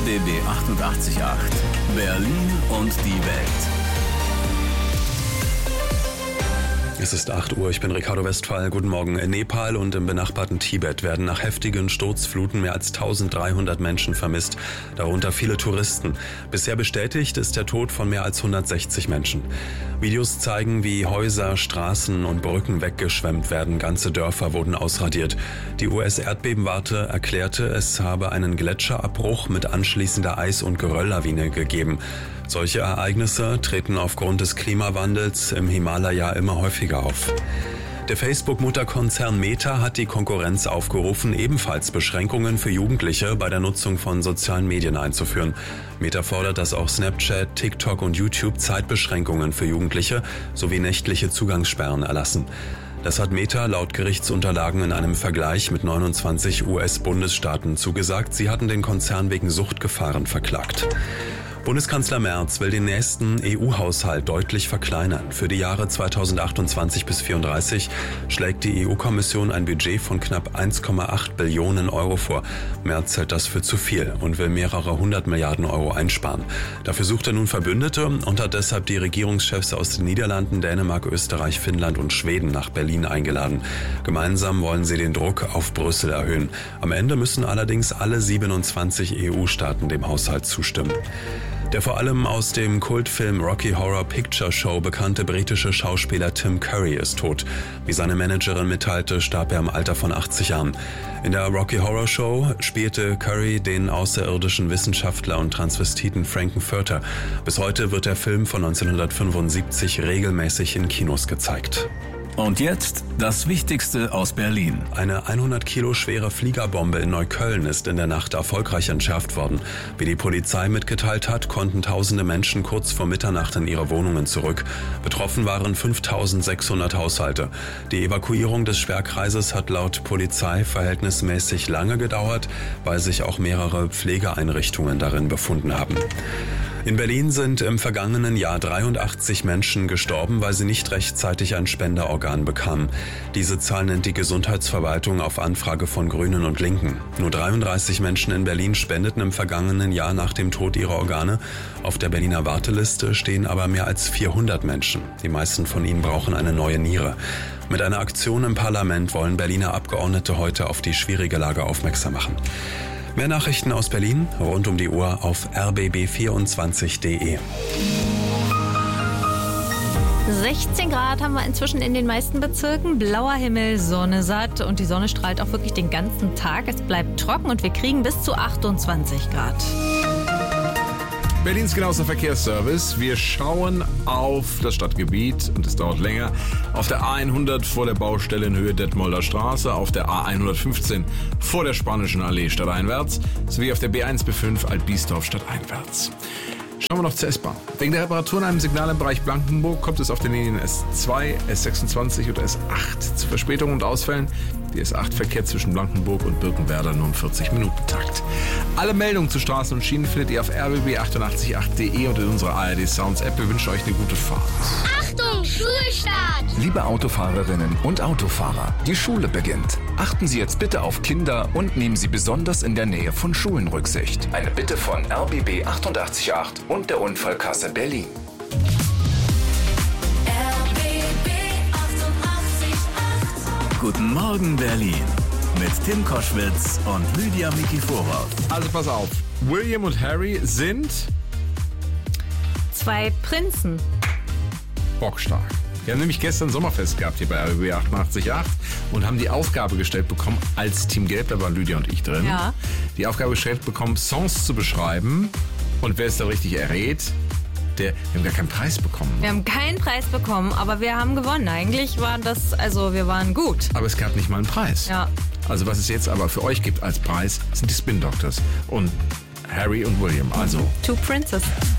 RBB 888. Berlin und die Welt. Es ist 8 Uhr, ich bin Ricardo Westphal. Guten Morgen. In Nepal und im benachbarten Tibet werden nach heftigen Sturzfluten mehr als 1300 Menschen vermisst, darunter viele Touristen. Bisher bestätigt ist der Tod von mehr als 160 Menschen. Videos zeigen, wie Häuser, Straßen und Brücken weggeschwemmt werden. Ganze Dörfer wurden ausradiert. Die US-Erdbebenwarte erklärte, es habe einen Gletscherabbruch mit anschließender Eis- und Gerölllawine gegeben. Solche Ereignisse treten aufgrund des Klimawandels im Himalaya immer häufiger auf. Der Facebook-Mutterkonzern Meta hat die Konkurrenz aufgerufen, ebenfalls Beschränkungen für Jugendliche bei der Nutzung von sozialen Medien einzuführen. Meta fordert, dass auch Snapchat, TikTok und YouTube Zeitbeschränkungen für Jugendliche sowie nächtliche Zugangssperren erlassen. Das hat Meta laut Gerichtsunterlagen in einem Vergleich mit 29 US-Bundesstaaten zugesagt. Sie hatten den Konzern wegen Suchtgefahren verklagt. Bundeskanzler Merz will den nächsten EU-Haushalt deutlich verkleinern. Für die Jahre 2028 bis 2034 schlägt die EU-Kommission ein Budget von knapp 1,8 Billionen Euro vor. Merz hält das für zu viel und will mehrere 100 Milliarden Euro einsparen. Dafür sucht er nun Verbündete und hat deshalb die Regierungschefs aus den Niederlanden, Dänemark, Österreich, Finnland und Schweden nach Berlin eingeladen. Gemeinsam wollen sie den Druck auf Brüssel erhöhen. Am Ende müssen allerdings alle 27 EU-Staaten dem Haushalt zustimmen. Der vor allem aus dem Kultfilm Rocky Horror Picture Show bekannte britische Schauspieler Tim Curry ist tot. Wie seine Managerin mitteilte, starb er im Alter von 80 Jahren. In der Rocky Horror Show spielte Curry den außerirdischen Wissenschaftler und Transvestiten Frank-N-Furter. Bis heute wird der Film von 1975 regelmäßig in Kinos gezeigt. Und jetzt das Wichtigste aus Berlin. Eine 100 Kilo schwere Fliegerbombe in Neukölln ist in der Nacht erfolgreich entschärft worden. Wie die Polizei mitgeteilt hat, konnten tausende Menschen kurz vor Mitternacht in ihre Wohnungen zurück. Betroffen waren 5600 Haushalte. Die Evakuierung des Sperrkreises hat laut Polizei verhältnismäßig lange gedauert, weil sich auch mehrere Pflegeeinrichtungen darin befunden haben. In Berlin sind im vergangenen Jahr 83 Menschen gestorben, weil sie nicht rechtzeitig ein Spenderorgan bekamen. Diese Zahl nennt die Gesundheitsverwaltung auf Anfrage von Grünen und Linken. Nur 33 Menschen in Berlin spendeten im vergangenen Jahr nach dem Tod ihrer Organe. Auf der Berliner Warteliste stehen aber mehr als 400 Menschen. Die meisten von ihnen brauchen eine neue Niere. Mit einer Aktion im Parlament wollen Berliner Abgeordnete heute auf die schwierige Lage aufmerksam machen. Mehr Nachrichten aus Berlin rund um die Uhr auf rbb24.de. 16 Grad haben wir inzwischen in den meisten Bezirken. Blauer Himmel, Sonne satt und die Sonne strahlt auch wirklich den ganzen Tag. Es bleibt trocken und wir kriegen bis zu 28 Grad. Berlins genauester Verkehrsservice. Wir schauen auf das Stadtgebiet und es dauert länger. Auf der A100 vor der Baustelle in Höhe Detmolder Straße, auf der A115 vor der Spanischen Allee stadteinwärts sowie auf der B1 B5 Alt-Biesdorf stadteinwärts. Schauen wir noch zur S-Bahn. Wegen der Reparaturen in einem Signal im Bereich Blankenburg kommt es auf den Linien S2, S26 und S8 zu Verspätungen und Ausfällen. Die S8 verkehrt zwischen Blankenburg und Birkenwerder nur im 40-Minuten-Takt. Alle Meldungen zu Straßen und Schienen findet ihr auf rbb888.de und in unserer ARD Sounds App. Wir wünschen euch eine gute Fahrt. Achtung, Schulstart! Liebe Autofahrerinnen und Autofahrer, die Schule beginnt. Achten Sie jetzt bitte auf Kinder und nehmen Sie besonders in der Nähe von Schulen Rücksicht. Eine Bitte von RBB 888 und der Unfallkasse Berlin. RBB 888. Guten Morgen Berlin mit Tim Koschwitz und Lydia Mikiforov. Also pass auf, William und Harry sind Zwei Prinzen. bockstark. Wir haben nämlich gestern Sommerfest gehabt hier bei RBB 888 und haben die Aufgabe gestellt bekommen, als Team Gelb, da waren Lydia und ich drin, Ja. die Aufgabe gestellt bekommen, Songs zu beschreiben. Und wer es da richtig errät, wir haben gar keinen Preis bekommen. Wir haben keinen Preis bekommen, aber wir haben gewonnen. Eigentlich war das, wir waren gut. Aber es gab nicht mal einen Preis. Ja. Also was es jetzt aber für euch gibt als Preis, sind die Spin Doctors und Harry und William. Also Two Princes.